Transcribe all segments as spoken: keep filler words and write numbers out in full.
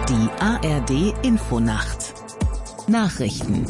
Die A R D-Infonacht. Nachrichten.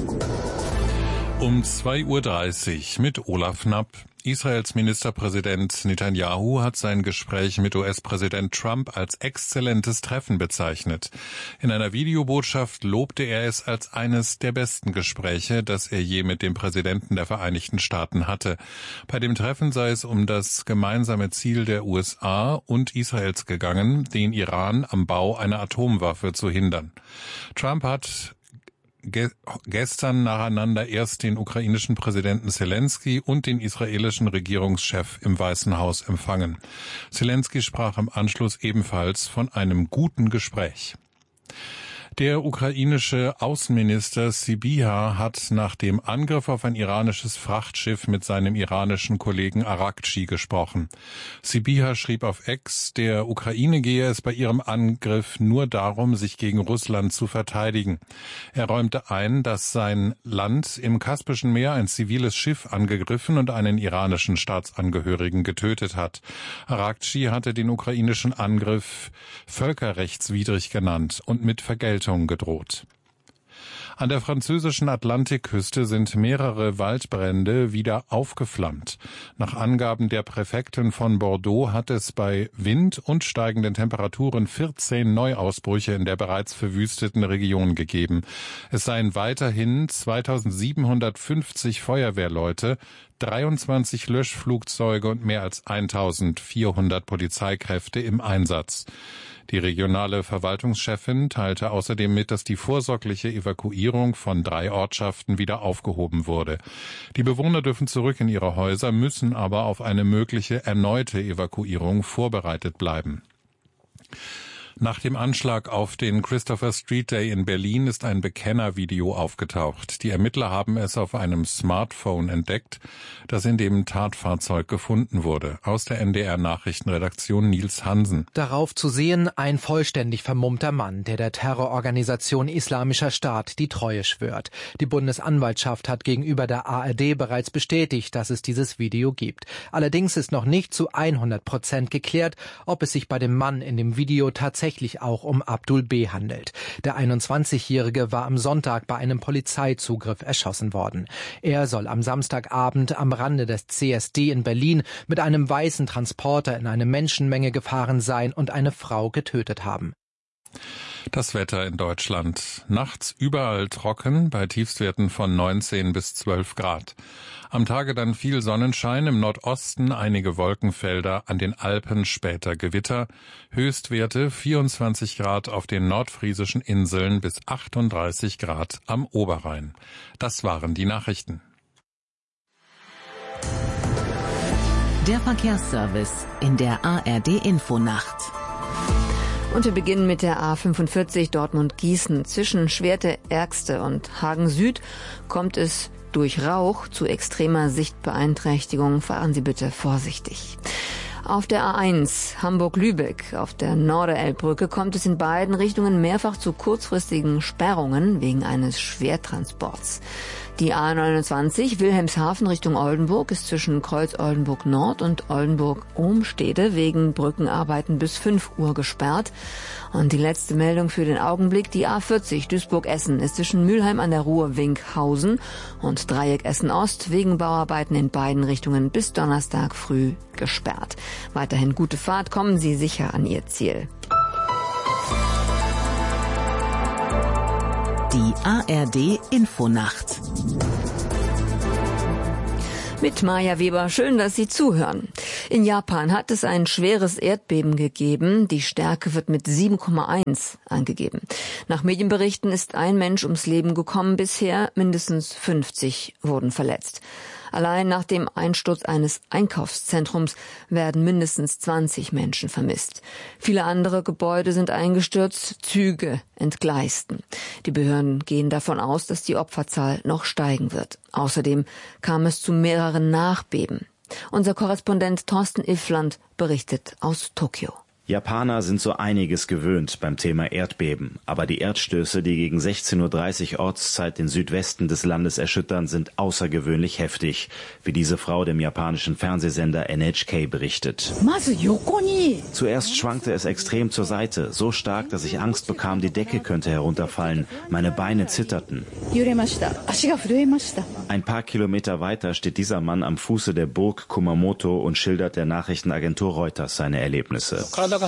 Um zwei Uhr dreißig mit Olaf Knapp. Israels Ministerpräsident Netanyahu hat sein Gespräch mit U S-Präsident Trump als exzellentes Treffen bezeichnet. In einer Videobotschaft lobte er es als eines der besten Gespräche, das er je mit dem Präsidenten der Vereinigten Staaten hatte. Bei dem Treffen sei es um das gemeinsame Ziel der U S A und Israels gegangen, den Iran am Bau einer Atomwaffe zu hindern. Trump hat Ge- gestern nacheinander erst den ukrainischen Präsidenten Zelensky und den israelischen Regierungschef im Weißen Haus empfangen. Zelensky sprach im Anschluss ebenfalls von einem guten Gespräch. Der ukrainische Außenminister Sybiha hat nach dem Angriff auf ein iranisches Frachtschiff mit seinem iranischen Kollegen Arakci gesprochen. Sybiha schrieb auf X, der Ukraine gehe es bei ihrem Angriff nur darum, sich gegen Russland zu verteidigen. Er räumte ein, dass sein Land im Kaspischen Meer ein ziviles Schiff angegriffen und einen iranischen Staatsangehörigen getötet hat. Arakci hatte den ukrainischen Angriff völkerrechtswidrig genannt und mit Vergeltung gedroht. An der französischen Atlantikküste sind mehrere Waldbrände wieder aufgeflammt. Nach Angaben der Präfektin von Bordeaux hat es bei Wind und steigenden Temperaturen vierzehn Neuausbrüche in der bereits verwüsteten Region gegeben. Es seien weiterhin zweitausendsiebenhundertfünfzig Feuerwehrleute, dreiundzwanzig Löschflugzeuge und mehr als eintausendvierhundert Polizeikräfte im Einsatz. Die regionale Verwaltungschefin teilte außerdem mit, dass die vorsorgliche Evakuierung von drei Ortschaften wieder aufgehoben wurde. Die Bewohner dürfen zurück in ihre Häuser, müssen aber auf eine mögliche erneute Evakuierung vorbereitet bleiben. Nach dem Anschlag auf den Christopher Street Day in Berlin ist ein Bekennervideo aufgetaucht. Die Ermittler haben es auf einem Smartphone entdeckt, das in dem Tatfahrzeug gefunden wurde. Aus der N D R-Nachrichtenredaktion Nils Hansen. Darauf zu sehen ein vollständig vermummter Mann, der der Terrororganisation Islamischer Staat die Treue schwört. Die Bundesanwaltschaft hat gegenüber der A R D bereits bestätigt, dass es dieses Video gibt. Allerdings ist noch nicht zu hundert Prozent geklärt, ob es sich bei dem Mann in dem Video tatsächlich tatsächlich auch um Abdul B. handelt. Der einundzwanzigjährige war am Sonntag bei einem Polizeizugriff erschossen worden. Er soll am Samstagabend am Rande des C S D in Berlin mit einem weißen Transporter in eine Menschenmenge gefahren sein und eine Frau getötet haben. Das Wetter in Deutschland. Nachts überall trocken, bei Tiefstwerten von neunzehn bis zwölf Grad. Am Tage dann viel Sonnenschein, im Nordosten einige Wolkenfelder, an den Alpen später Gewitter. Höchstwerte vierundzwanzig Grad auf den nordfriesischen Inseln bis achtunddreißig Grad am Oberrhein. Das waren die Nachrichten. Der Verkehrsservice in der A R D-Infonacht. Und wir beginnen mit der A fünfundvierzig Dortmund-Gießen. Zwischen Schwerte-Ergste und Hagen-Süd kommt es durch Rauch zu extremer Sichtbeeinträchtigung. Fahren Sie bitte vorsichtig. Auf der A eins Hamburg-Lübeck auf der Norderelbbrücke kommt es in beiden Richtungen mehrfach zu kurzfristigen Sperrungen wegen eines Schwertransports. Die A neunundzwanzig Wilhelmshaven Richtung Oldenburg ist zwischen Kreuz Oldenburg Nord und Oldenburg-Ohmstede wegen Brückenarbeiten bis fünf Uhr gesperrt. Und die letzte Meldung für den Augenblick, die A vierzig Duisburg-Essen ist zwischen Mülheim an der Ruhr Winkhausen und Dreieck Essen-Ost wegen Bauarbeiten in beiden Richtungen bis Donnerstag früh gesperrt. Weiterhin gute Fahrt, kommen Sie sicher an Ihr Ziel. Die A R D-Infonacht. Mit Maja Weber, schön, dass Sie zuhören. In Japan hat es ein schweres Erdbeben gegeben. Die Stärke wird mit sieben Komma eins angegeben. Nach Medienberichten ist ein Mensch ums Leben gekommen. Bisher mindestens fünfzig wurden verletzt. Allein nach dem Einsturz eines Einkaufszentrums werden mindestens zwanzig Menschen vermisst. Viele andere Gebäude sind eingestürzt, Züge entgleisten. Die Behörden gehen davon aus, dass die Opferzahl noch steigen wird. Außerdem kam es zu mehreren Nachbeben. Unser Korrespondent Thorsten Iffland berichtet aus Tokio. Japaner sind so einiges gewöhnt beim Thema Erdbeben, aber die Erdstöße, die gegen sechzehn Uhr dreißig Ortszeit den Südwesten des Landes erschüttern, sind außergewöhnlich heftig, wie diese Frau dem japanischen Fernsehsender N H K berichtet. Zuerst schwankte es extrem zur Seite, so stark, dass ich Angst bekam, die Decke könnte herunterfallen. Meine Beine zitterten. Ein paar Kilometer weiter steht dieser Mann am Fuße der Burg Kumamoto und schildert der Nachrichtenagentur Reuters seine Erlebnisse.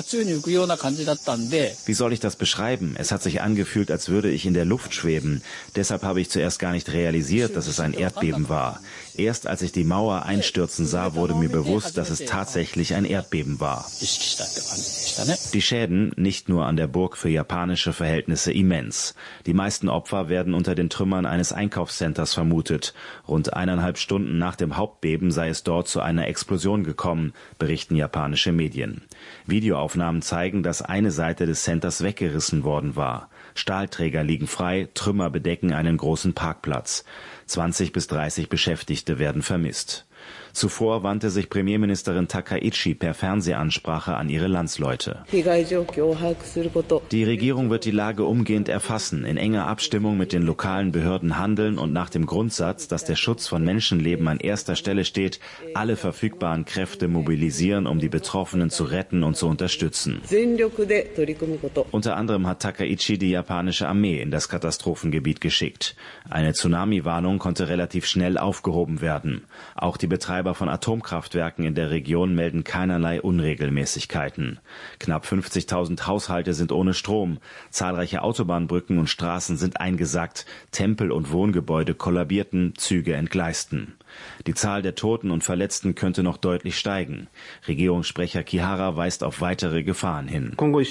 Wie soll ich das beschreiben? Es hat sich angefühlt, als würde ich in der Luft schweben. Deshalb habe ich zuerst gar nicht realisiert, dass es ein Erdbeben war. Erst als ich die Mauer einstürzen sah, wurde mir bewusst, dass es tatsächlich ein Erdbeben war. Die Schäden, nicht nur an der Burg, für japanische Verhältnisse immens. Die meisten Opfer werden unter den Trümmern eines Einkaufscenters vermutet. Rund eineinhalb Stunden nach dem Hauptbeben sei es dort zu einer Explosion gekommen, berichten japanische Medien. Videoaufnahmen zeigen, dass eine Seite des Centers weggerissen worden war. Stahlträger liegen frei, Trümmer bedecken einen großen Parkplatz. zwanzig bis dreißig Beschäftigte werden vermisst. Zuvor wandte sich Premierministerin Takaichi per Fernsehansprache an ihre Landsleute. Die Regierung wird die Lage umgehend erfassen, in enger Abstimmung mit den lokalen Behörden handeln und nach dem Grundsatz, dass der Schutz von Menschenleben an erster Stelle steht, alle verfügbaren Kräfte mobilisieren, um die Betroffenen zu retten und zu unterstützen. Unter anderem hat Takaichi die japanische Armee in das Katastrophengebiet geschickt. Eine Tsunami-Warnung konnte relativ schnell aufgehoben werden. Auch die Betreiber von Atomkraftwerken in der Region melden keinerlei Unregelmäßigkeiten. Knapp fünfzigtausend Haushalte sind ohne Strom. Zahlreiche Autobahnbrücken und Straßen sind eingesackt. Tempel und Wohngebäude kollabierten, Züge entgleisten. Die Zahl der Toten und Verletzten könnte noch deutlich steigen. Regierungssprecher Kihara weist auf weitere Gefahren hin.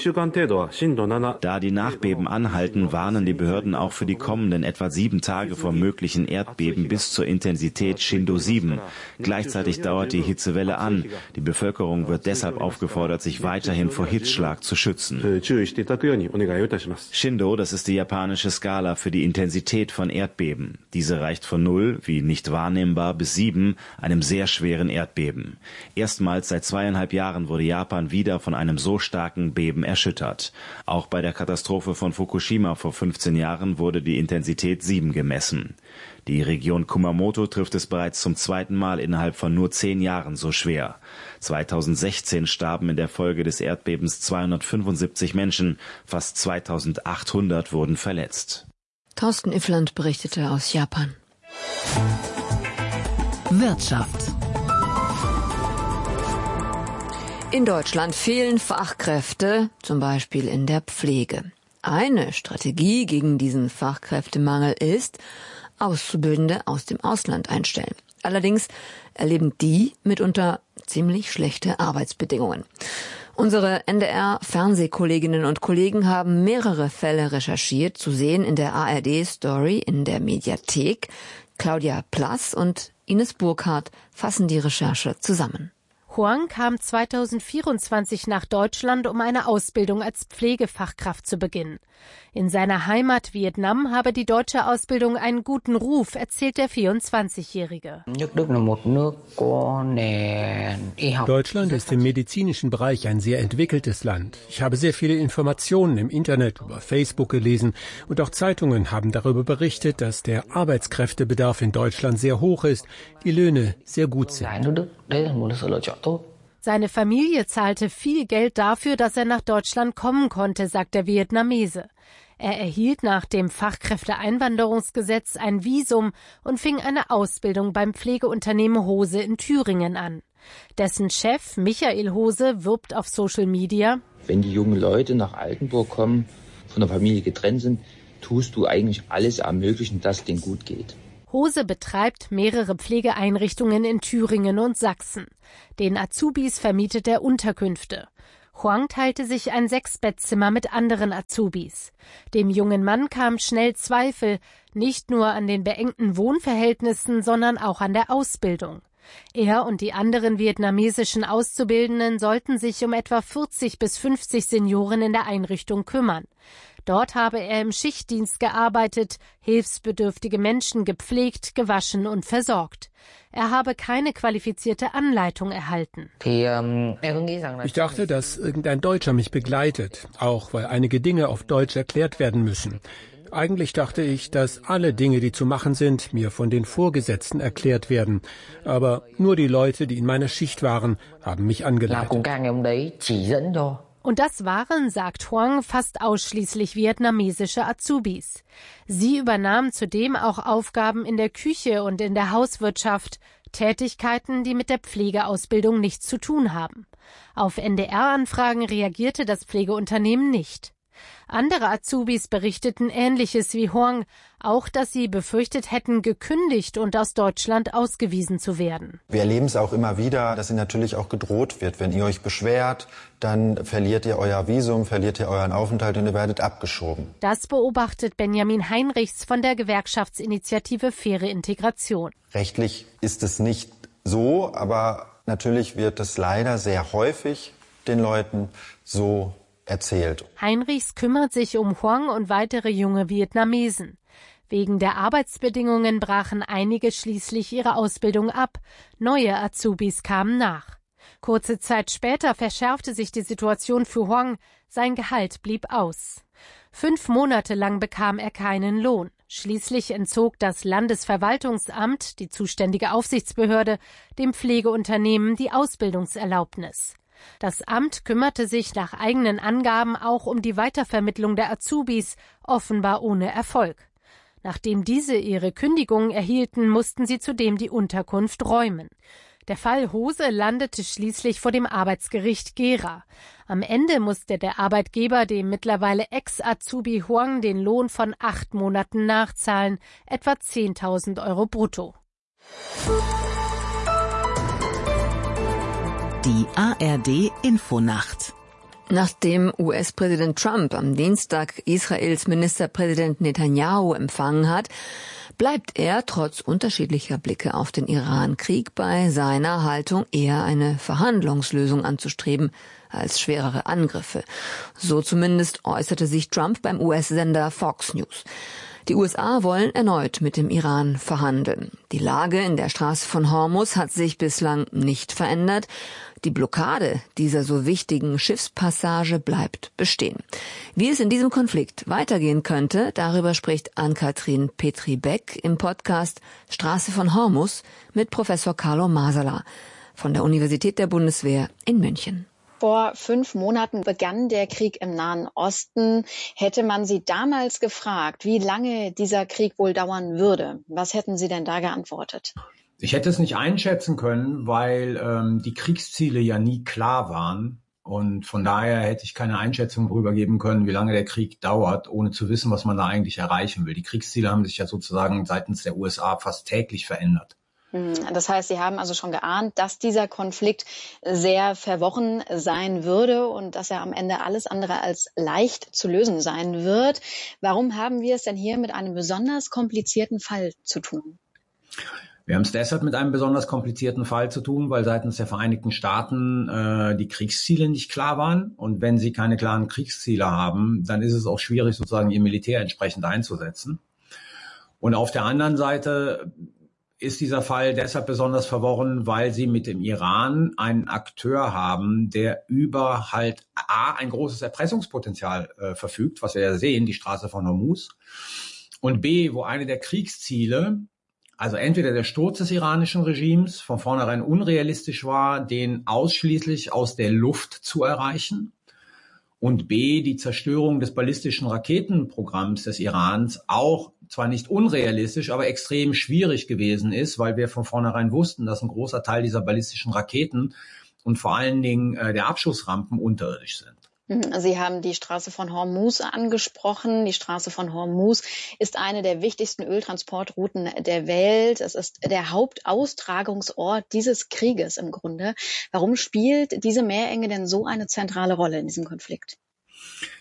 Da die Nachbeben anhalten, warnen die Behörden auch für die kommenden etwa sieben Tage vor möglichen Erdbeben bis zur Intensität Shindo sieben. Gleichzeitig dauert die Hitzewelle an. Die Bevölkerung wird deshalb aufgefordert, sich weiterhin vor Hitzschlag zu schützen. Shindo, das ist die japanische Skala für die Intensität von Erdbeben. Diese reicht von null, wie nicht wahrnehmbar, bis sieben, einem sehr schweren Erdbeben. Erstmals seit zweieinhalb Jahren wurde Japan wieder von einem so starken Beben erschüttert. Auch bei der Katastrophe von Fukushima vor fünfzehn Jahren wurde die Intensität sieben gemessen. Die Region Kumamoto trifft es bereits zum zweiten Mal innerhalb von nur zehn Jahren so schwer. zweitausendsechzehn starben in der Folge des Erdbebens zweihundertfünfundsiebzig Menschen, fast zweitausendachthundert wurden verletzt. Thorsten Iffland berichtete aus Japan. Wirtschaft. In Deutschland fehlen Fachkräfte, zum Beispiel in der Pflege. Eine Strategie gegen diesen Fachkräftemangel ist, Auszubildende aus dem Ausland einstellen. Allerdings erleben die mitunter ziemlich schlechte Arbeitsbedingungen. Unsere N D R-Fernsehkolleginnen und Kollegen haben mehrere Fälle recherchiert, zu sehen in der A R D-Story in der Mediathek. Claudia Plass und Ines Burkhardt fassen die Recherche zusammen. Huang kam zweitausendvierundzwanzig nach Deutschland, um eine Ausbildung als Pflegefachkraft zu beginnen. In seiner Heimat Vietnam habe die deutsche Ausbildung einen guten Ruf, erzählt der vierundzwanzigjährige. Deutschland ist im medizinischen Bereich ein sehr entwickeltes Land. Ich habe sehr viele Informationen im Internet über Facebook gelesen und auch Zeitungen haben darüber berichtet, dass der Arbeitskräftebedarf in Deutschland sehr hoch ist, die Löhne sehr gut sind. Seine Familie zahlte viel Geld dafür, dass er nach Deutschland kommen konnte, sagt der Vietnamese. Er erhielt nach dem Fachkräfteeinwanderungsgesetz ein Visum und fing eine Ausbildung beim Pflegeunternehmen Hose in Thüringen an. Dessen Chef Michael Hose wirbt auf Social Media: Wenn die jungen Leute nach Altenburg kommen, von der Familie getrennt sind, tust du eigentlich alles ermöglichen, dass es denen gut geht. Hose betreibt mehrere Pflegeeinrichtungen in Thüringen und Sachsen. Den Azubis vermietet er Unterkünfte. Huang teilte sich ein Sechsbettzimmer mit anderen Azubis. Dem jungen Mann kam schnell Zweifel, nicht nur an den beengten Wohnverhältnissen, sondern auch an der Ausbildung. Er und die anderen vietnamesischen Auszubildenden sollten sich um etwa vierzig bis fünfzig Senioren in der Einrichtung kümmern. Dort habe er im Schichtdienst gearbeitet, hilfsbedürftige Menschen gepflegt, gewaschen und versorgt. Er habe keine qualifizierte Anleitung erhalten. Ich dachte, dass irgendein Deutscher mich begleitet, auch weil einige Dinge auf Deutsch erklärt werden müssen. Eigentlich dachte ich, dass alle Dinge, die zu machen sind, mir von den Vorgesetzten erklärt werden. Aber nur die Leute, die in meiner Schicht waren, haben mich angeleitet. Und das waren, sagt Hoang, fast ausschließlich vietnamesische Azubis. Sie übernahmen zudem auch Aufgaben in der Küche und in der Hauswirtschaft, Tätigkeiten, die mit der Pflegeausbildung nichts zu tun haben. Auf N D R-Anfragen reagierte das Pflegeunternehmen nicht. Andere Azubis berichteten Ähnliches wie Hoang, auch dass sie befürchtet hätten, gekündigt und aus Deutschland ausgewiesen zu werden. Wir erleben es auch immer wieder, dass ihnen natürlich auch gedroht wird. Wenn ihr euch beschwert, dann verliert ihr euer Visum, verliert ihr euren Aufenthalt und ihr werdet abgeschoben. Das beobachtet Benjamin Heinrichs von der Gewerkschaftsinitiative Faire Integration. Rechtlich ist es nicht so, aber natürlich wird es leider sehr häufig den Leuten so erzählt. Heinrichs kümmert sich um Hoang und weitere junge Vietnamesen. Wegen der Arbeitsbedingungen brachen einige schließlich ihre Ausbildung ab. Neue Azubis kamen nach. Kurze Zeit später verschärfte sich die Situation für Hoang. Sein Gehalt blieb aus. Fünf Monate lang bekam er keinen Lohn. Schließlich entzog das Landesverwaltungsamt, die zuständige Aufsichtsbehörde, dem Pflegeunternehmen die Ausbildungserlaubnis. Das Amt kümmerte sich nach eigenen Angaben auch um die Weitervermittlung der Azubis, offenbar ohne Erfolg. Nachdem diese ihre Kündigung erhielten, mussten sie zudem die Unterkunft räumen. Der Fall Hose landete schließlich vor dem Arbeitsgericht Gera. Am Ende musste der Arbeitgeber dem mittlerweile Ex-Azubi Hoang den Lohn von acht Monaten nachzahlen, etwa zehntausend Euro brutto. Die A R D Infonacht. Nachdem U S-Präsident Trump am Dienstag Israels Ministerpräsident Netanyahu empfangen hat, bleibt er trotz unterschiedlicher Blicke auf den Iran-Krieg bei seiner Haltung, eher eine Verhandlungslösung anzustreben als schwerere Angriffe. So zumindest äußerte sich Trump beim U S-Sender Fox News. Die U S A wollen erneut mit dem Iran verhandeln. Die Lage in der Straße von Hormuz hat sich bislang nicht verändert. Die Blockade dieser so wichtigen Schiffspassage bleibt bestehen. Wie es in diesem Konflikt weitergehen könnte, darüber spricht Ann-Kathrin Petri-Beck im Podcast Straße von Hormuz mit Professor Carlo Masala von der Universität der Bundeswehr in München. Vor fünf Monaten begann der Krieg im Nahen Osten. Hätte man Sie damals gefragt, wie lange dieser Krieg wohl dauern würde, was hätten Sie denn da geantwortet? Ich hätte es nicht einschätzen können, weil ähm, die Kriegsziele ja nie klar waren. Und von daher hätte ich keine Einschätzung darüber geben können, wie lange der Krieg dauert, ohne zu wissen, was man da eigentlich erreichen will. Die Kriegsziele haben sich ja sozusagen seitens der U S A fast täglich verändert. Das heißt, Sie haben also schon geahnt, dass dieser Konflikt sehr verworren sein würde und dass er am Ende alles andere als leicht zu lösen sein wird. Warum haben wir es denn hier mit einem besonders komplizierten Fall zu tun? Wir haben es deshalb mit einem besonders komplizierten Fall zu tun, weil seitens der Vereinigten Staaten äh, die Kriegsziele nicht klar waren. Und wenn sie keine klaren Kriegsziele haben, dann ist es auch schwierig, sozusagen ihr Militär entsprechend einzusetzen. Und auf der anderen Seite ist dieser Fall deshalb besonders verworren, weil sie mit dem Iran einen Akteur haben, der über halt A, ein großes Erpressungspotenzial äh, verfügt, was wir ja sehen, die Straße von Hormuz, und B, wo eine der Kriegsziele, also entweder der Sturz des iranischen Regimes, von vornherein unrealistisch war, den ausschließlich aus der Luft zu erreichen, und B, die Zerstörung des ballistischen Raketenprogramms des Irans auch zwar nicht unrealistisch, aber extrem schwierig gewesen ist, weil wir von vornherein wussten, dass ein großer Teil dieser ballistischen Raketen und vor allen Dingen äh, der Abschussrampen unterirdisch sind. Sie haben die Straße von Hormuz angesprochen. Die Straße von Hormuz ist eine der wichtigsten Öltransportrouten der Welt. Es ist der Hauptaustragungsort dieses Krieges im Grunde. Warum spielt diese Meerenge denn so eine zentrale Rolle in diesem Konflikt?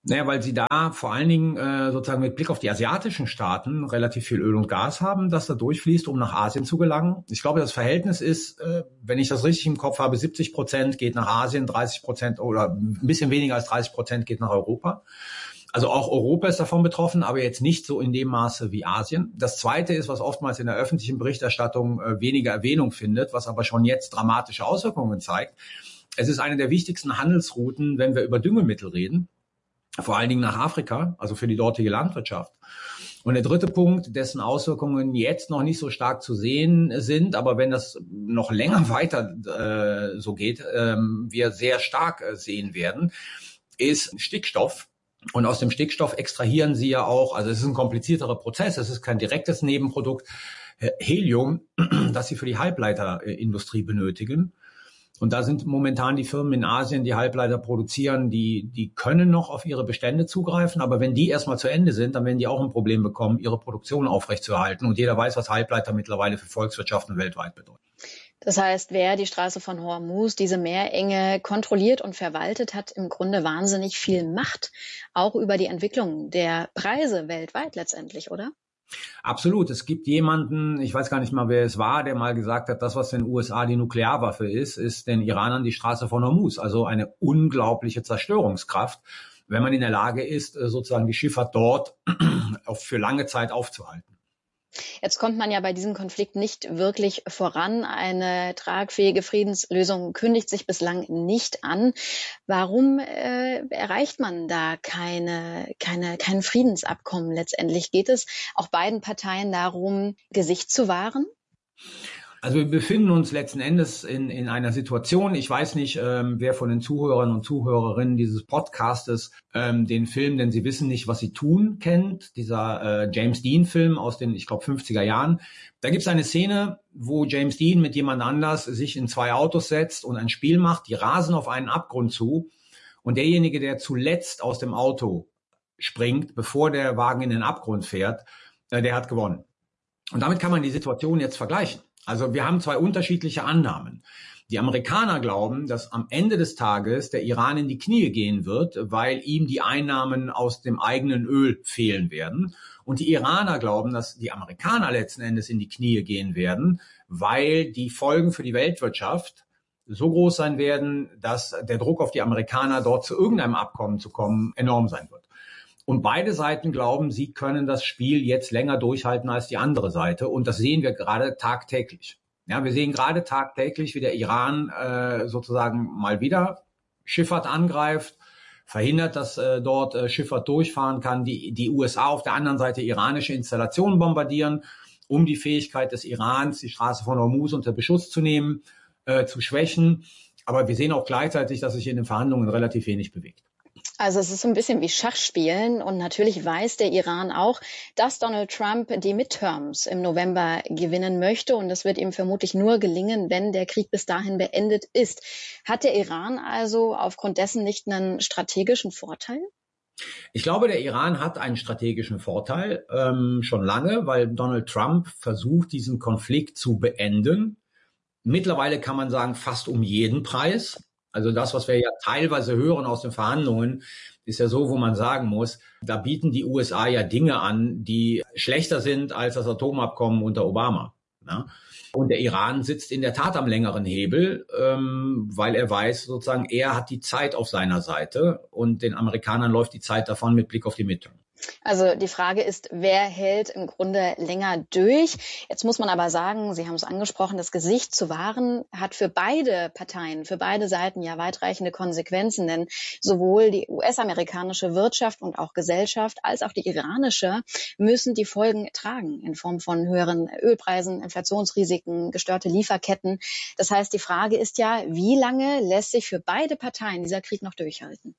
Naja, weil sie da vor allen Dingen äh, sozusagen mit Blick auf die asiatischen Staaten relativ viel Öl und Gas haben, das da durchfließt, um nach Asien zu gelangen. Ich glaube, das Verhältnis ist, äh, wenn ich das richtig im Kopf habe, siebzig Prozent geht nach Asien, dreißig Prozent oder ein bisschen weniger als dreißig Prozent geht nach Europa. Also auch Europa ist davon betroffen, aber jetzt nicht so in dem Maße wie Asien. Das Zweite ist, was oftmals in der öffentlichen Berichterstattung äh, weniger Erwähnung findet, was aber schon jetzt dramatische Auswirkungen zeigt. Es ist eine der wichtigsten Handelsrouten, wenn wir über Düngemittel reden. Vor allen Dingen nach Afrika, also für die dortige Landwirtschaft. Und der dritte Punkt, dessen Auswirkungen jetzt noch nicht so stark zu sehen sind, aber wenn das noch länger weiter äh, so geht, äh, wir sehr stark äh, sehen werden, ist Stickstoff. Und aus dem Stickstoff extrahieren sie ja auch, also es ist ein komplizierterer Prozess, es ist kein direktes Nebenprodukt, äh, Helium, das sie für die Halbleiterindustrie benötigen. Und da sind momentan die Firmen in Asien, die Halbleiter produzieren, die, die können noch auf ihre Bestände zugreifen. Aber wenn die erstmal zu Ende sind, dann werden die auch ein Problem bekommen, ihre Produktion aufrechtzuerhalten. Und jeder weiß, was Halbleiter mittlerweile für Volkswirtschaften weltweit bedeuten. Das heißt, wer die Straße von Hormuz, diese Meerenge kontrolliert und verwaltet, hat im Grunde wahnsinnig viel Macht, auch über die Entwicklung der Preise weltweit letztendlich, oder? Absolut. Es gibt jemanden, ich weiß gar nicht mal, wer es war, der mal gesagt hat, das, was in den U S A die Nuklearwaffe ist, ist den Iranern die Straße von Hormuz. Also eine unglaubliche Zerstörungskraft, wenn man in der Lage ist, sozusagen die Schifffahrt dort für lange Zeit aufzuhalten. Jetzt kommt man ja bei diesem Konflikt nicht wirklich voran. Eine tragfähige Friedenslösung kündigt sich bislang nicht an. Warum äh, erreicht man da keine, keine, kein Friedensabkommen letztendlich? Geht es auch beiden Parteien darum, Gesicht zu wahren? Also wir befinden uns letzten Endes in, in einer Situation, ich weiß nicht, ähm, wer von den Zuhörern und Zuhörerinnen dieses Podcastes ähm, den Film, denn sie wissen nicht, was sie tun, kennt, dieser äh, James Dean-Film aus den, ich glaube, fünfziger Jahren. Da gibt es eine Szene, wo James Dean mit jemand anders sich in zwei Autos setzt und ein Spiel macht, die rasen auf einen Abgrund zu und derjenige, der zuletzt aus dem Auto springt, bevor der Wagen in den Abgrund fährt, äh, der hat gewonnen. Und damit kann man die Situation jetzt vergleichen. Also wir haben zwei unterschiedliche Annahmen. Die Amerikaner glauben, dass am Ende des Tages der Iran in die Knie gehen wird, weil ihm die Einnahmen aus dem eigenen Öl fehlen werden. Und die Iraner glauben, dass die Amerikaner letzten Endes in die Knie gehen werden, weil die Folgen für die Weltwirtschaft so groß sein werden, dass der Druck auf die Amerikaner, dort zu irgendeinem Abkommen zu kommen, enorm sein wird. Und beide Seiten glauben, sie können das Spiel jetzt länger durchhalten als die andere Seite. Und das sehen wir gerade tagtäglich. Ja, wir sehen gerade tagtäglich, wie der Iran äh, sozusagen mal wieder Schifffahrt angreift, verhindert, dass äh, dort äh, Schifffahrt durchfahren kann. Die, die U S A auf der anderen Seite iranische Installationen bombardieren, um die Fähigkeit des Irans, die Straße von Hormuz unter Beschuss zu nehmen, äh, zu schwächen. Aber wir sehen auch gleichzeitig, dass sich in den Verhandlungen relativ wenig bewegt. Also es ist so ein bisschen wie Schachspielen und natürlich weiß der Iran auch, dass Donald Trump die Midterms im November gewinnen möchte und das wird ihm vermutlich nur gelingen, wenn der Krieg bis dahin beendet ist. Hat der Iran also aufgrund dessen nicht einen strategischen Vorteil? Ich glaube, der Iran hat einen strategischen Vorteil ähm, schon lange, weil Donald Trump versucht, diesen Konflikt zu beenden. Mittlerweile kann man sagen, fast um jeden Preis. Also das, was wir ja teilweise hören aus den Verhandlungen, ist ja so, wo man sagen muss, da bieten die U S A ja Dinge an, die schlechter sind als das Atomabkommen unter Obama. Ne? Und der Iran sitzt in der Tat am längeren Hebel, ähm, weil er weiß, sozusagen, er hat die Zeit auf seiner Seite und den Amerikanern läuft die Zeit davon mit Blick auf die Midterm. Also die Frage ist, wer hält im Grunde länger durch? Jetzt muss man aber sagen, Sie haben es angesprochen, das Gesicht zu wahren hat für beide Parteien, für beide Seiten ja weitreichende Konsequenzen, denn sowohl die U S-amerikanische Wirtschaft und auch Gesellschaft als auch die iranische müssen die Folgen tragen in Form von höheren Ölpreisen, Inflationsrisiken, gestörte Lieferketten. Das heißt, die Frage ist ja, wie lange lässt sich für beide Parteien dieser Krieg noch durchhalten?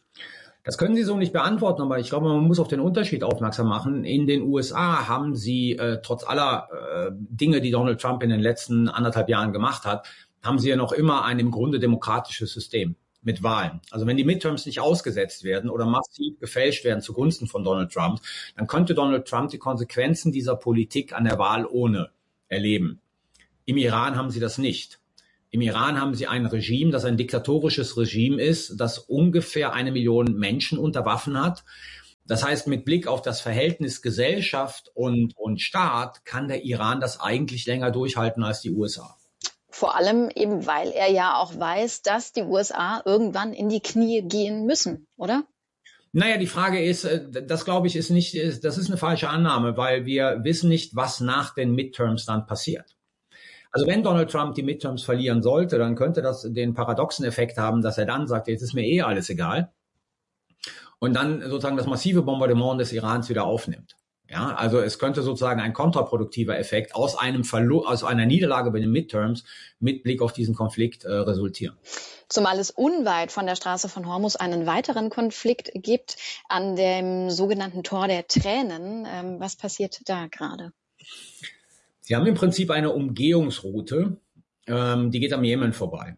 Das können Sie so nicht beantworten, aber ich glaube, man muss auf den Unterschied aufmerksam machen. In den U S A haben sie, äh, trotz aller äh, Dinge, die Donald Trump in den letzten anderthalb Jahren gemacht hat, haben sie ja noch immer ein im Grunde demokratisches System mit Wahlen. Also wenn die Midterms nicht ausgesetzt werden oder massiv gefälscht werden zugunsten von Donald Trump, dann könnte Donald Trump die Konsequenzen dieser Politik an der Wahl ohne erleben. Im Iran haben sie das nicht. Im Iran haben sie ein Regime, das ein diktatorisches Regime ist, das ungefähr eine Million Menschen unter Waffen hat. Das heißt, mit Blick auf das Verhältnis Gesellschaft und, und Staat kann der Iran das eigentlich länger durchhalten als die U S A. Vor allem eben, weil er ja auch weiß, dass die U S A irgendwann in die Knie gehen müssen, oder? Naja, die Frage ist, das glaube ich ist nicht, das ist eine falsche Annahme, weil wir wissen nicht, was nach den Midterms dann passiert. Also wenn Donald Trump die Midterms verlieren sollte, dann könnte das den paradoxen Effekt haben, dass er dann sagt, jetzt ist mir eh alles egal. Und dann sozusagen das massive Bombardement des Irans wieder aufnimmt. Ja, also es könnte sozusagen ein kontraproduktiver Effekt aus einem Verlust, aus einer Niederlage bei den Midterms mit Blick auf diesen Konflikt äh, resultieren. Zumal es unweit von der Straße von Hormuz einen weiteren Konflikt gibt, an dem sogenannten Tor der Tränen. Ähm, was passiert da gerade? Sie haben im Prinzip eine Umgehungsroute, ähm, die geht am Jemen vorbei.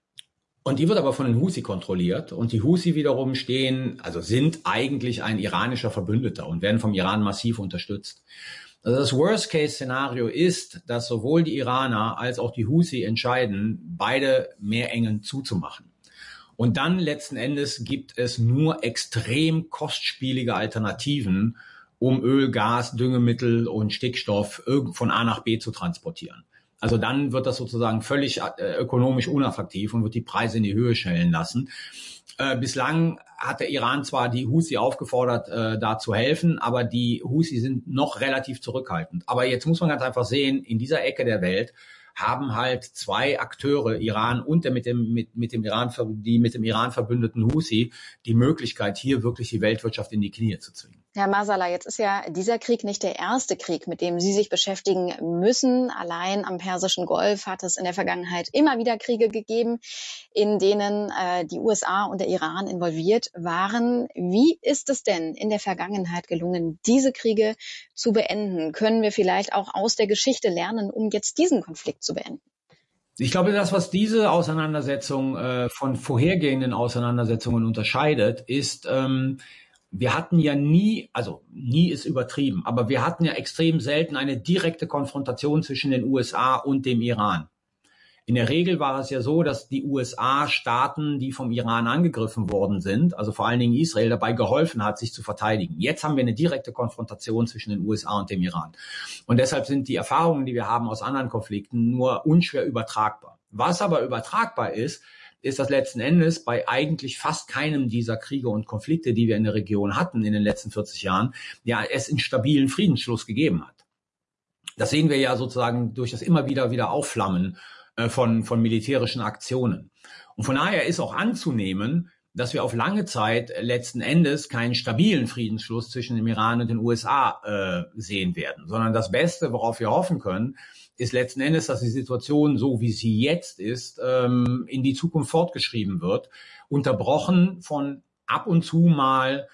Und die wird aber von den Husi kontrolliert. Und die Husi wiederum stehen, also sind eigentlich ein iranischer Verbündeter und werden vom Iran massiv unterstützt. Also das Worst-Case-Szenario ist, dass sowohl die Iraner als auch die Husi entscheiden, beide Meerengen zuzumachen. Und dann letzten Endes gibt es nur extrem kostspielige Alternativen, um Öl, Gas, Düngemittel und Stickstoff von A nach B zu transportieren. Also dann wird das sozusagen völlig äh, ökonomisch unattraktiv und wird die Preise in die Höhe schnellen lassen. Äh, bislang hat der Iran zwar die Husi aufgefordert, äh, da zu helfen, aber die Husi sind noch relativ zurückhaltend. Aber jetzt muss man ganz einfach sehen, in dieser Ecke der Welt haben halt zwei Akteure, Iran und der mit dem mit mit dem Iran die mit dem Iran verbündeten Husi, die Möglichkeit, hier wirklich die Weltwirtschaft in die Knie zu zwingen. Herr Masala, jetzt ist ja dieser Krieg nicht der erste Krieg, mit dem Sie sich beschäftigen müssen. Allein am Persischen Golf hat es in der Vergangenheit immer wieder Kriege gegeben, in denen äh, die U S A und der Iran involviert waren. Wie ist es denn in der Vergangenheit gelungen, diese Kriege zu beenden? Können wir vielleicht auch aus der Geschichte lernen, um jetzt diesen Konflikt zu beenden? Ich glaube, das, was diese Auseinandersetzung äh, von vorhergehenden Auseinandersetzungen unterscheidet, ist, ähm, wir hatten ja nie, also nie ist übertrieben, aber wir hatten ja extrem selten eine direkte Konfrontation zwischen den U S A und dem Iran. In der Regel war es ja so, dass die U S A Staaten, die vom Iran angegriffen worden sind, also vor allen Dingen Israel, dabei geholfen hat, sich zu verteidigen. Jetzt haben wir eine direkte Konfrontation zwischen den U S A und dem Iran. Und deshalb sind die Erfahrungen, die wir haben aus anderen Konflikten, nur unschwer übertragbar. Was aber übertragbar ist, ist, dass letzten Endes bei eigentlich fast keinem dieser Kriege und Konflikte, die wir in der Region hatten in den letzten vierzig Jahren, ja, es einen stabilen Friedensschluss gegeben hat. Das sehen wir ja sozusagen durch das immer wieder wieder Aufflammen äh, von, von militärischen Aktionen. Und von daher ist auch anzunehmen, dass wir auf lange Zeit letzten Endes keinen stabilen Friedensschluss zwischen dem Iran und den U S A äh, sehen werden, sondern das Beste, worauf wir hoffen können, ist letzten Endes, dass die Situation, so wie sie jetzt ist, ähm, in die Zukunft fortgeschrieben wird, unterbrochen von ab und zu mal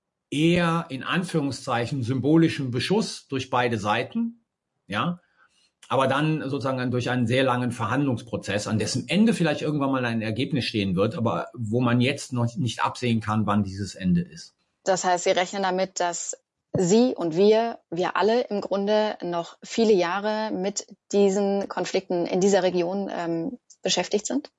eher in Anführungszeichen symbolischem Beschuss durch beide Seiten, ja, aber dann sozusagen durch einen sehr langen Verhandlungsprozess, an dessen Ende vielleicht irgendwann mal ein Ergebnis stehen wird, aber wo man jetzt noch nicht absehen kann, wann dieses Ende ist. Das heißt, Sie rechnen damit, dass Sie und wir, wir alle im Grunde noch viele Jahre mit diesen Konflikten in dieser Region ähm, beschäftigt sind?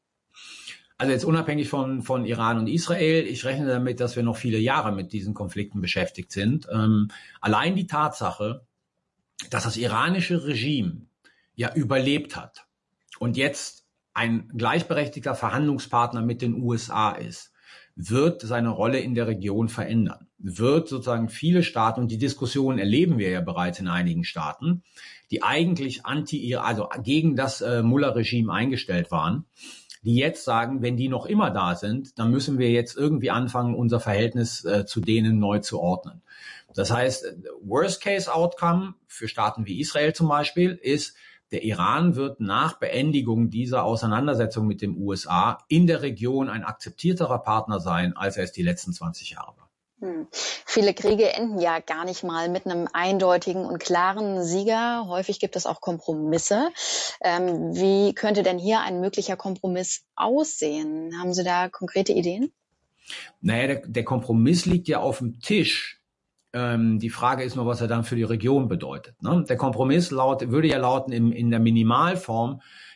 Also jetzt unabhängig von, von Iran und Israel, ich rechne damit, dass wir noch viele Jahre mit diesen Konflikten beschäftigt sind. Ähm, allein die Tatsache, dass das iranische Regime ja überlebt hat und jetzt ein gleichberechtigter Verhandlungspartner mit den U S A ist, wird seine Rolle in der Region verändern. Wird sozusagen viele Staaten, und die Diskussion erleben wir ja bereits in einigen Staaten, die eigentlich anti, also gegen das äh, Mullah-Regime eingestellt waren, die jetzt sagen, wenn die noch immer da sind, dann müssen wir jetzt irgendwie anfangen, unser Verhältnis äh, zu denen neu zu ordnen. Das heißt, Worst-Case-Outcome für Staaten wie Israel zum Beispiel ist, der Iran wird nach Beendigung dieser Auseinandersetzung mit dem U S A in der Region ein akzeptierterer Partner sein, als er es die letzten zwanzig Jahre war. Hm. Viele Kriege enden ja gar nicht mal mit einem eindeutigen und klaren Sieger. Häufig gibt es auch Kompromisse. Ähm, wie könnte denn hier ein möglicher Kompromiss aussehen? Haben Sie da konkrete Ideen? Naja, der, der Kompromiss liegt ja auf dem Tisch. Ähm, die Frage ist nur, was er dann für die Region bedeutet. Ne? Der Kompromiss laut, würde ja lauten, im, in der Minimalform,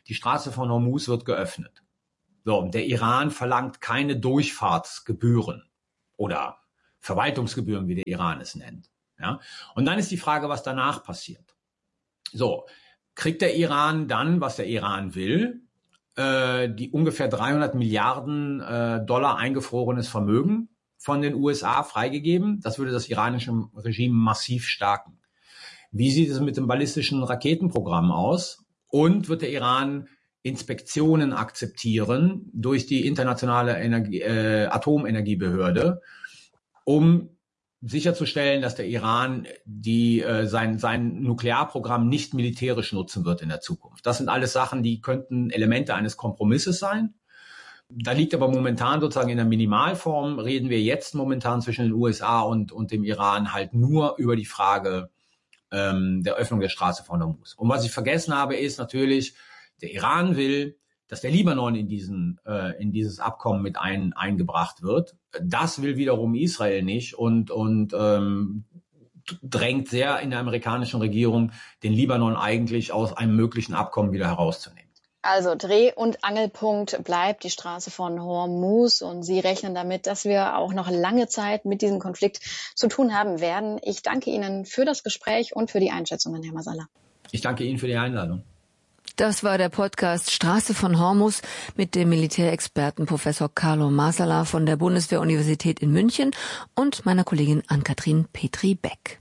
die Straße von Hormuz wird geöffnet. So, und der Iran verlangt keine Durchfahrtsgebühren oder Verwaltungsgebühren, wie der Iran es nennt. Ja? Und dann ist die Frage, was danach passiert. So, kriegt der Iran dann, was der Iran will, äh, die ungefähr dreihundert Milliarden äh, Dollar eingefrorenes Vermögen von den U S A freigegeben? Das würde das iranische Regime massiv stärken. Wie sieht es mit dem ballistischen Raketenprogramm aus? Und wird der Iran Inspektionen akzeptieren durch die internationale Energie, äh, Atomenergiebehörde, um sicherzustellen, dass der Iran die, äh, sein, sein Nuklearprogramm nicht militärisch nutzen wird in der Zukunft. Das sind alles Sachen, die könnten Elemente eines Kompromisses sein. Da liegt aber momentan sozusagen in der Minimalform, reden wir jetzt momentan zwischen den U S A und, und dem Iran halt nur über die Frage ähm, der Öffnung der Straße von Hormuz. Und was ich vergessen habe, ist natürlich, der Iran will, dass der Libanon in diesen äh, in dieses Abkommen mit ein, eingebracht wird. Das will wiederum Israel nicht und und ähm, drängt sehr in der amerikanischen Regierung, den Libanon eigentlich aus einem möglichen Abkommen wieder herauszunehmen. Also Dreh- und Angelpunkt bleibt die Straße von Hormuz und Sie rechnen damit, dass wir auch noch lange Zeit mit diesem Konflikt zu tun haben werden. Ich danke Ihnen für das Gespräch und für die Einschätzungen, Herr Masala. Ich danke Ihnen für die Einladung. Das war der Podcast Straße von Hormuz mit dem Militärexperten Professor Carlo Masala von der Bundeswehr-Universität in München und meiner Kollegin Ann-Kathrin Petri-Beck.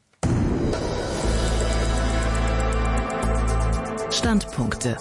Standpunkte.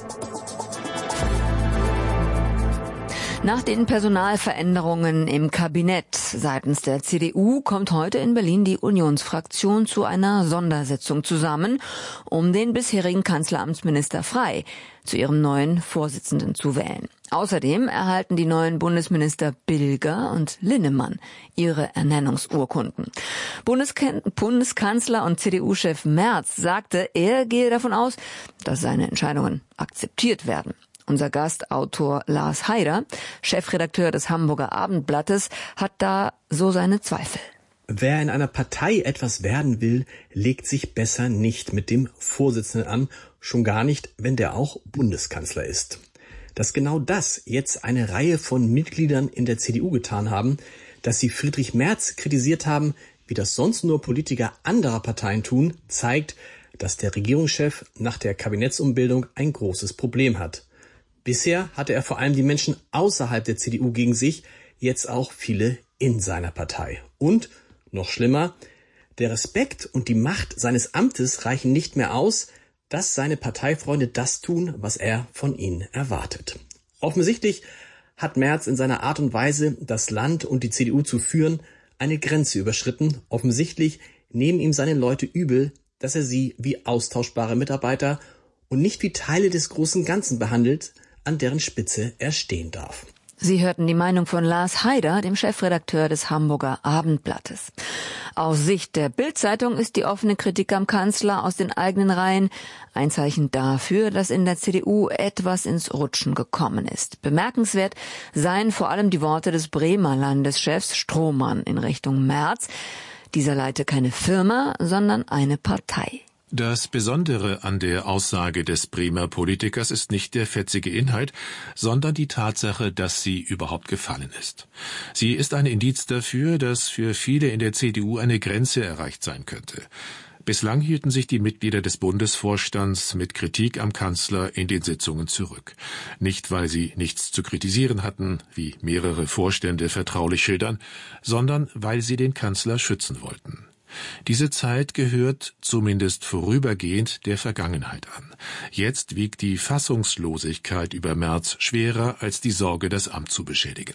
Nach den Personalveränderungen im Kabinett seitens der C D U kommt heute in Berlin die Unionsfraktion zu einer Sondersitzung zusammen, um den bisherigen Kanzleramtsminister Frey zu ihrem neuen Vorsitzenden zu wählen. Außerdem erhalten die neuen Bundesminister Bilger und Linnemann ihre Ernennungsurkunden. Bundeskan- Bundeskanzler und C D U-Chef Merz sagte, er gehe davon aus, dass seine Entscheidungen akzeptiert werden. Unser Gastautor Lars Haider, Chefredakteur des Hamburger Abendblattes, hat da so seine Zweifel. Wer in einer Partei etwas werden will, legt sich besser nicht mit dem Vorsitzenden an, schon gar nicht, wenn der auch Bundeskanzler ist. Dass genau das jetzt eine Reihe von Mitgliedern in der C D U getan haben, dass sie Friedrich Merz kritisiert haben, wie das sonst nur Politiker anderer Parteien tun, zeigt, dass der Regierungschef nach der Kabinettsumbildung ein großes Problem hat. Bisher hatte er vor allem die Menschen außerhalb der C D U gegen sich, jetzt auch viele in seiner Partei. Und, noch schlimmer, der Respekt und die Macht seines Amtes reichen nicht mehr aus, dass seine Parteifreunde das tun, was er von ihnen erwartet. Offensichtlich hat Merz in seiner Art und Weise, das Land und die C D U zu führen, eine Grenze überschritten. Offensichtlich nehmen ihm seine Leute übel, dass er sie wie austauschbare Mitarbeiter und nicht wie Teile des großen Ganzen behandelt, an deren Spitze er stehen darf. Sie hörten die Meinung von Lars Haider, dem Chefredakteur des Hamburger Abendblattes. Aus Sicht der Bild-Zeitung ist die offene Kritik am Kanzler aus den eigenen Reihen ein Zeichen dafür, dass in der C D U etwas ins Rutschen gekommen ist. Bemerkenswert seien vor allem die Worte des Bremer Landeschefs Strohmann in Richtung Merz. Dieser leite keine Firma, sondern eine Partei. Das Besondere an der Aussage des Bremer Politikers ist nicht der fetzige Inhalt, sondern die Tatsache, dass sie überhaupt gefallen ist. Sie ist ein Indiz dafür, dass für viele in der C D U eine Grenze erreicht sein könnte. Bislang hielten sich die Mitglieder des Bundesvorstands mit Kritik am Kanzler in den Sitzungen zurück. Nicht, weil sie nichts zu kritisieren hatten, wie mehrere Vorstände vertraulich schildern, sondern weil sie den Kanzler schützen wollten. Diese Zeit gehört, zumindest vorübergehend, der Vergangenheit an. Jetzt wiegt die Fassungslosigkeit über Merz schwerer als die Sorge, das Amt zu beschädigen.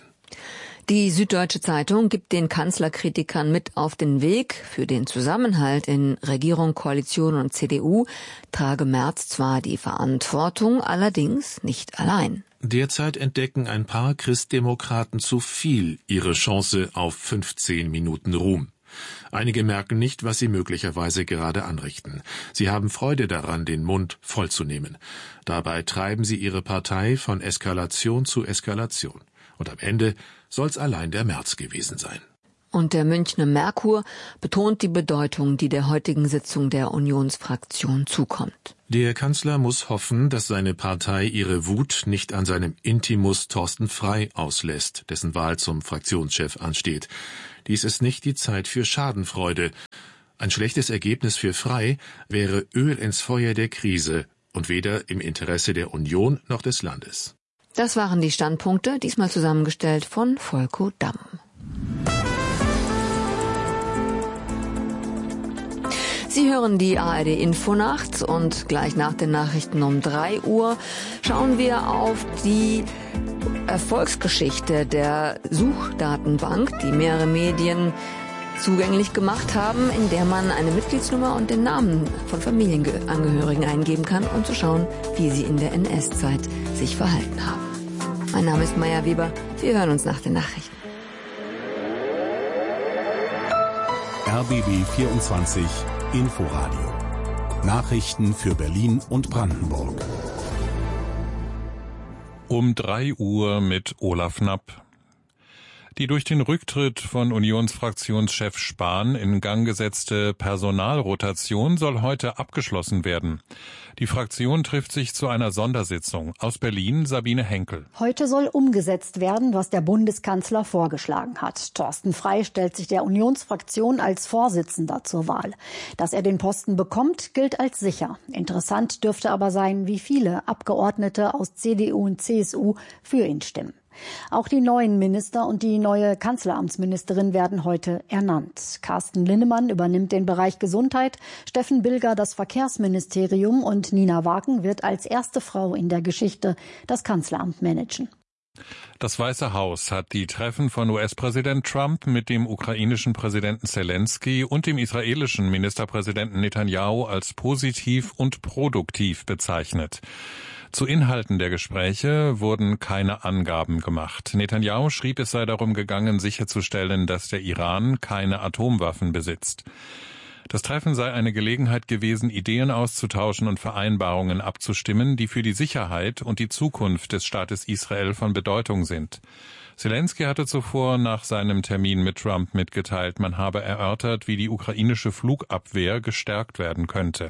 Die Süddeutsche Zeitung gibt den Kanzlerkritikern mit auf den Weg. Für den Zusammenhalt in Regierung, Koalition und C D U trage Merz zwar die Verantwortung, allerdings nicht allein. Derzeit entdecken ein paar Christdemokraten zu viel ihre Chance auf fünfzehn Minuten Ruhm. Einige merken nicht, was sie möglicherweise gerade anrichten. Sie haben Freude daran, den Mund vollzunehmen. Dabei treiben sie ihre Partei von Eskalation zu Eskalation. Und am Ende soll's allein der Merz gewesen sein. Und der Münchner Merkur betont die Bedeutung, die der heutigen Sitzung der Unionsfraktion zukommt. Der Kanzler muss hoffen, dass seine Partei ihre Wut nicht an seinem Intimus Thorsten Frey auslässt, dessen Wahl zum Fraktionschef ansteht. Dies ist nicht die Zeit für Schadenfreude. Ein schlechtes Ergebnis für Frey wäre Öl ins Feuer der Krise und weder im Interesse der Union noch des Landes. Das waren die Standpunkte, diesmal zusammengestellt von Volko Damm. Sie hören die A R D Infonacht und gleich nach den Nachrichten um drei Uhr schauen wir auf die Erfolgsgeschichte der Suchdatenbank, die mehrere Medien zugänglich gemacht haben, in der man eine Mitgliedsnummer und den Namen von Familienangehörigen eingeben kann, um zu schauen, wie sie in der N S-Zeit sich verhalten haben. Mein Name ist Maya Weber. Wir hören uns nach den Nachrichten. R B B vierundzwanzig Inforadio. Nachrichten für Berlin und Brandenburg. Um drei Uhr mit Olaf Knapp. Die durch den Rücktritt von Unionsfraktionschef Spahn in Gang gesetzte Personalrotation soll heute abgeschlossen werden. Die Fraktion trifft sich zu einer Sondersitzung. Aus Berlin Sabine Henkel. Heute soll umgesetzt werden, was der Bundeskanzler vorgeschlagen hat. Thorsten Frey stellt sich der Unionsfraktion als Vorsitzender zur Wahl. Dass er den Posten bekommt, gilt als sicher. Interessant dürfte aber sein, wie viele Abgeordnete aus C D U und C S U für ihn stimmen. Auch die neuen Minister und die neue Kanzleramtsministerin werden heute ernannt. Carsten Linnemann übernimmt den Bereich Gesundheit, Steffen Bilger das Verkehrsministerium und Nina Wagen wird als erste Frau in der Geschichte das Kanzleramt managen. Das Weiße Haus hat die Treffen von U S-Präsident Trump mit dem ukrainischen Präsidenten Zelensky und dem israelischen Ministerpräsidenten Netanyahu als positiv und produktiv bezeichnet. Zu Inhalten der Gespräche wurden keine Angaben gemacht. Netanyahu schrieb, es sei darum gegangen, sicherzustellen, dass der Iran keine Atomwaffen besitzt. Das Treffen sei eine Gelegenheit gewesen, Ideen auszutauschen und Vereinbarungen abzustimmen, die für die Sicherheit und die Zukunft des Staates Israel von Bedeutung sind. Zelensky hatte zuvor nach seinem Termin mit Trump mitgeteilt, man habe erörtert, wie die ukrainische Flugabwehr gestärkt werden könnte.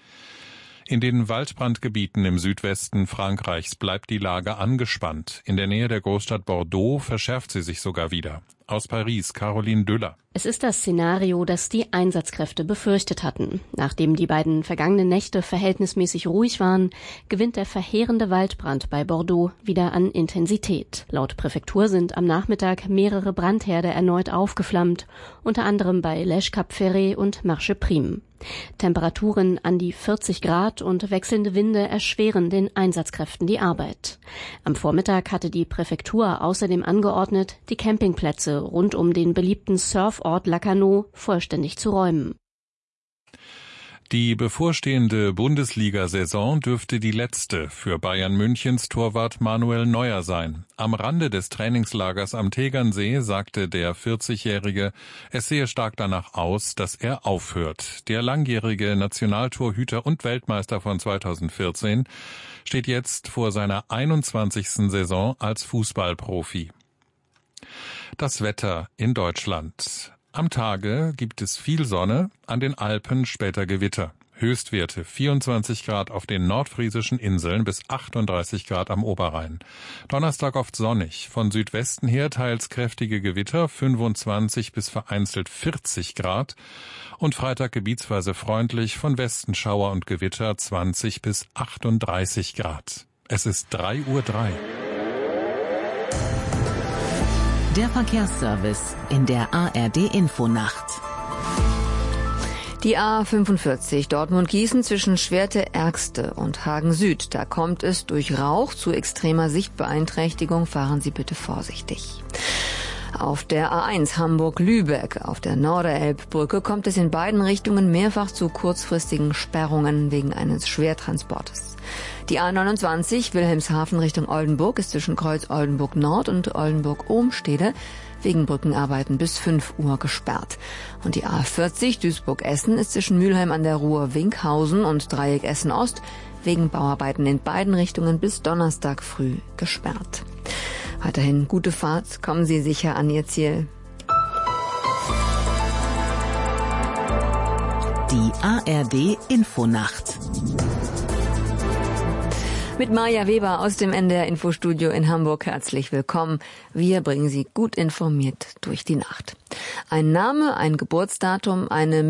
In den Waldbrandgebieten im Südwesten Frankreichs bleibt die Lage angespannt. In der Nähe der Großstadt Bordeaux verschärft sie sich sogar wieder. Aus Paris, Caroline Düller. Es ist das Szenario, das die Einsatzkräfte befürchtet hatten. Nachdem die beiden vergangenen Nächte verhältnismäßig ruhig waren, gewinnt der verheerende Waldbrand bei Bordeaux wieder an Intensität. Laut Präfektur sind am Nachmittag mehrere Brandherde erneut aufgeflammt, unter anderem bei Lèche Cap Ferret und Marche Prime. Temperaturen an die vierzig Grad und wechselnde Winde erschweren den Einsatzkräften die Arbeit. Am Vormittag hatte die Präfektur außerdem angeordnet, die Campingplätze rund um den beliebten Surfort Lacanau vollständig zu räumen. Die bevorstehende Bundesliga-Saison dürfte die letzte für Bayern Münchens Torwart Manuel Neuer sein. Am Rande des Trainingslagers am Tegernsee sagte der vierzigjährige, es sehe stark danach aus, dass er aufhört. Der langjährige Nationaltorhüter und Weltmeister von zweitausendvierzehn steht jetzt vor seiner einundzwanzigsten Saison als Fußballprofi. Das Wetter in Deutschland. Am Tage gibt es viel Sonne, an den Alpen später Gewitter. Höchstwerte vierundzwanzig Grad auf den nordfriesischen Inseln bis achtunddreißig Grad am Oberrhein. Donnerstag oft sonnig, von Südwesten her teils kräftige Gewitter, fünfundzwanzig bis vereinzelt vierzig Grad. Und Freitag gebietsweise freundlich, von Westen Schauer und Gewitter, zwanzig bis achtunddreißig Grad. Es ist drei Uhr drei. Der Verkehrsservice in der A R D Infonacht. Die A fünfundvierzig Dortmund-Gießen zwischen Schwerte-Ergste und Hagen Süd. Da kommt es durch Rauch zu extremer Sichtbeeinträchtigung. Fahren Sie bitte vorsichtig. Auf der A eins Hamburg-Lübeck auf der Norderelbbrücke kommt es in beiden Richtungen mehrfach zu kurzfristigen Sperrungen wegen eines Schwertransportes. Die A neunundzwanzig Wilhelmshaven Richtung Oldenburg ist zwischen Kreuz Oldenburg Nord und Oldenburg-Ohmstede wegen Brückenarbeiten bis fünf Uhr gesperrt. Und die A vierzig Duisburg-Essen ist zwischen Mülheim an der Ruhr Winkhausen und Dreieck Essen Ost wegen Bauarbeiten in beiden Richtungen bis Donnerstag früh gesperrt. Weiterhin gute Fahrt, kommen Sie sicher an Ihr Ziel. Die A R D Infonacht. Mit Maja Weber aus dem N D R Infostudio in Hamburg herzlich willkommen. Wir bringen Sie gut informiert durch die Nacht. Ein Name, ein Geburtsdatum, eine